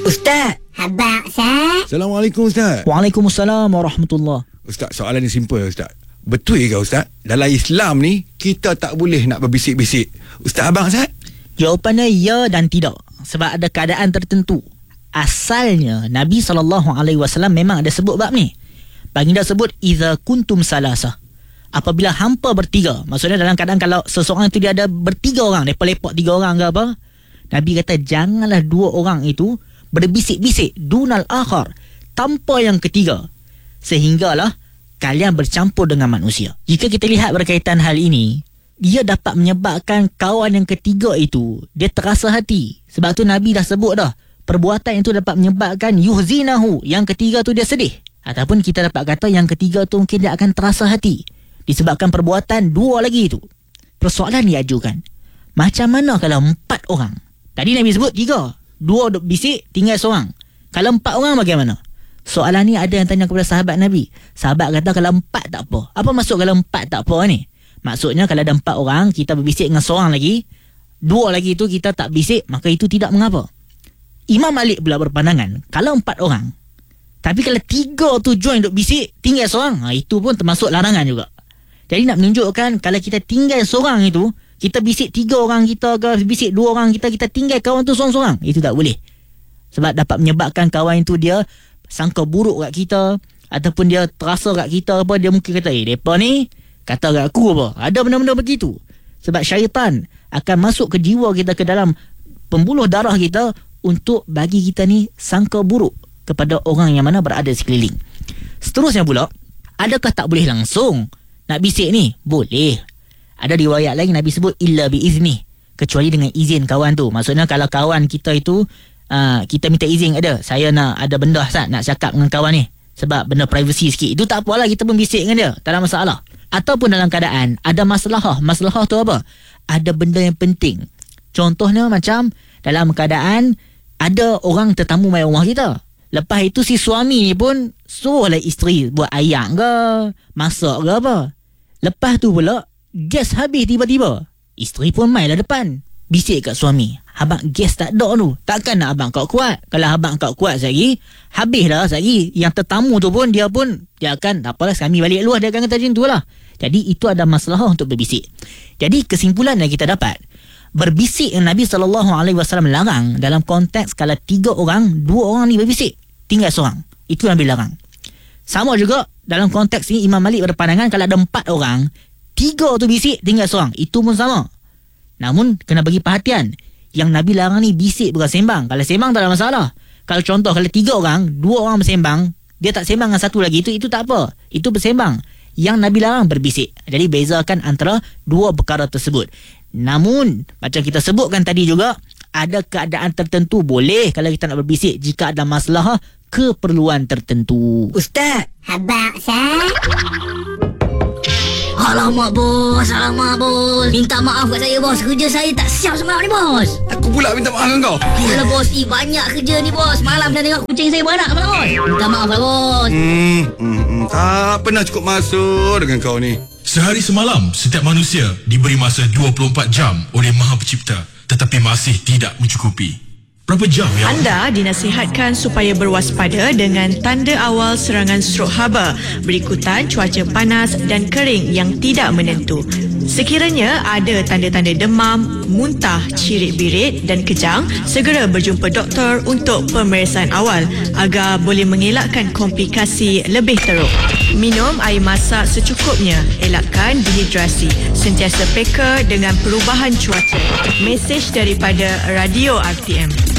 Ustaz. Abang Ustaz. Assalamualaikum Ustaz. Waalaikumsalam warahmatullahi. Ustaz, soalan ni simple Ustaz. Betul ke Ustaz, dalam Islam ni kita tak boleh nak berbisik-bisik? Ustaz abang Ustaz? Jawapannya ya dan tidak. Sebab ada keadaan tertentu. Asalnya Nabi SAW memang ada sebut bab ni. Baginda sebut idza kuntum salasah. Apabila hampa bertiga, maksudnya dalam keadaan kalau seseorang itu dia ada bertiga orang, lepak-lepak 3 orang ke apa, Nabi kata janganlah 2 orang itu berbisik-bisik dunal akhar, tanpa yang ketiga, sehinggalah kalian bercampur dengan manusia. Jika kita lihat berkaitan hal ini, dia dapat menyebabkan kawan yang ketiga itu dia terasa hati. Sebab tu Nabi dah sebut dah, perbuatan itu dapat menyebabkan yuhzinahu, yang ketiga tu dia sedih. Ataupun kita dapat kata yang ketiga tu mungkin dia akan terasa hati disebabkan perbuatan 2 lagi itu. Persoalan diajukan, macam mana kalau 4 orang? Tadi Nabi sebut 3, 2 duk bisik, tinggal seorang. Kalau 4 orang bagaimana? Soalan ni ada yang tanya kepada sahabat Nabi. Sahabat kata kalau 4 tak apa. Apa maksud kalau 4 tak apa ni? Maksudnya kalau ada 4 orang, kita berbisik dengan seorang lagi, 2 lagi tu kita tak bisik, maka itu tidak mengapa. Imam Malik pula berpandangan, kalau 4 orang, tapi kalau 3 tu join duk bisik, tinggal seorang, itu pun termasuk larangan juga. Jadi nak menunjukkan kalau kita tinggal seorang itu, kita bisik 3 orang kita ke, bisik 2 orang kita tinggal kawan tu seorang-seorang, itu tak boleh. Sebab dapat menyebabkan kawan itu dia sangka buruk kat kita, ataupun dia terasa kat kita apa, dia mungkin kata mereka ni kata kat aku apa. Ada benda-benda begitu. Sebab syaitan akan masuk ke jiwa kita, ke dalam pembuluh darah kita, untuk bagi kita ni sangka buruk kepada orang yang mana berada sekeliling. Seterusnya pula, adakah tak boleh langsung nak bisik ni? Boleh. Ada riwayat lain Nabi sebut illa biizni, kecuali dengan izin kawan tu. Maksudnya kalau kawan kita itu kita minta izin, saya nak ada benda Ustaz, nak cakap dengan kawan ni, sebab benda privacy sikit, itu tak apalah, kita pun bisik dengan dia, tak ada masalah. Ataupun dalam keadaan ada masalah tu apa? Ada benda yang penting. Contohnya macam dalam keadaan ada orang tetamu mai rumah kita, lepas itu si suami ni pun suruhlah isteri buat ayak ke, masak ke apa. Lepas tu pula gas habis tiba-tiba, isteri pun mai lah depan, bisik kat suami, abang gas tak ada tu, takkan nak abang kau kuat? Kalau abang kau kuat lagi, habislah lagi. Yang tetamu tu pun dia akan tak apalah, kami balik luar, dia akan kata macam tu lah. Jadi itu ada masalah untuk berbisik. Jadi kesimpulan yang kita dapat, berbisik yang Nabi SAW larang dalam konteks kalau 3 orang, 2 orang ni berbisik, tinggal seorang, itu Nabi larang. Sama juga dalam konteks ni Imam Malik berpandangan kalau ada 4 orang, 3 tu bisik, tinggal seorang, itu pun sama. Namun kena bagi perhatian, yang Nabi larang ni bisik bukan sembang. Kalau sembang tak ada masalah. Kalau contoh kalau 3 orang, 2 orang bersembang, dia tak sembang dengan satu lagi, itu tak apa, itu bersembang. Yang Nabi larang berbisik. Jadi bezakan antara 2 perkara tersebut. Namun macam kita sebutkan tadi juga, ada keadaan tertentu boleh kalau kita nak berbisik jika ada masalah keperluan tertentu. Ustaz. Abang Ustaz. Alamak bos, minta maaf kat saya bos, kerja saya tak siap semalam ni bos. Aku pula minta maaf dengan kau. Ayolah bos, banyak kerja ni bos. Malam saya tengok kucing saya beranak bos. Minta maaf lah bos. Tak pernah cukup masa dengan kau ni. Sehari semalam, setiap manusia diberi masa 24 jam oleh Maha Pencipta, tetapi masih tidak mencukupi. Berapa jam yang Anda dinasihatkan supaya berwaspada dengan tanda awal serangan strok haba, berikutan cuaca panas dan kering yang tidak menentu. Sekiranya ada tanda-tanda demam, muntah, cirit-birit dan kejang, segera berjumpa doktor untuk pemeriksaan awal agar boleh mengelakkan komplikasi lebih teruk. Minum air masak secukupnya, elakkan dehidrasi, sentiasa peka dengan perubahan cuaca. Mesej daripada Radio RTM.